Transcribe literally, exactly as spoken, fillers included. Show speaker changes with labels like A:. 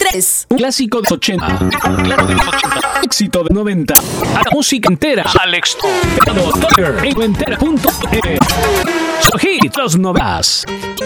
A: tres.
B: Un clásico de los ochenta. Claro, de los ochenta. Éxito de noventa. A la música entera. Alex Tocquer en entera punto e. Son hits los noventas.